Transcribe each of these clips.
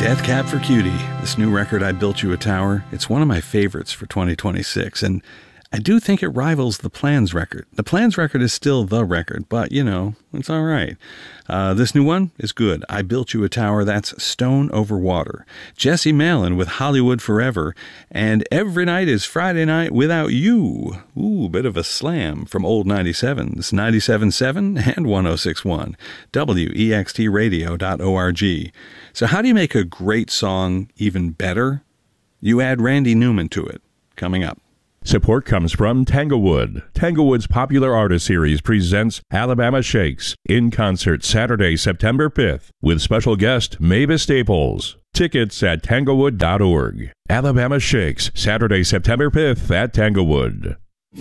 Death Cab for Cutie, this new record, I Built You a Tower. It's one of my favorites for 2026, and I do think it rivals the Plans record. The Plans record is still the record, but, you know, it's all right. This new one is good. I Built You a Tower, that's Stone Over Water. Jesse Malin with Hollywood Forever, and Every Night is Friday Night Without You. Ooh, bit of a slam from old 97. This 97.7 and 106.1, wextradio.org. So how do you make a great song even better? You add Randy Newman to it. Coming up. Support comes from Tanglewood. Tanglewood's popular artist series presents Alabama Shakes in concert Saturday, September 5th with special guest Mavis Staples. Tickets at tanglewood.org. Alabama Shakes, Saturday, September 5th at Tanglewood.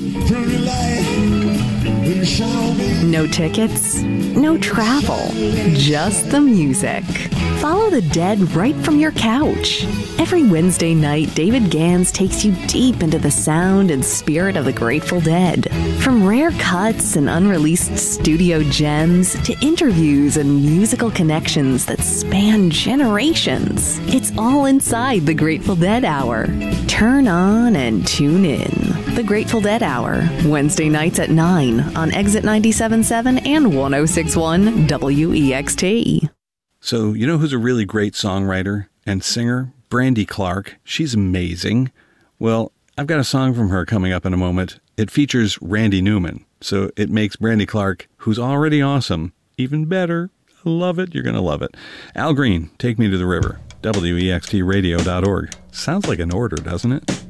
No tickets, no travel, just the music. Follow the Dead right from your couch. Every Wednesday night, David Gans takes you deep into the sound and spirit of the Grateful Dead. From rare cuts and unreleased studio gems to interviews and musical connections that span generations. It's all inside the Grateful Dead Hour. Turn on and tune in. The Grateful Dead Hour, Wednesday nights at 9 on Exit 97.7 and 106.1 WEXT. So, you know who's a really great songwriter and singer? Brandi Clark. She's amazing. Well, I've got a song from her coming up in a moment. It features Randy Newman, so it makes Brandi Clark, who's already awesome, even better. I love it. You're going to love it. Al Green, Take Me to the River. WEXTradio.org. Sounds like an order, doesn't it?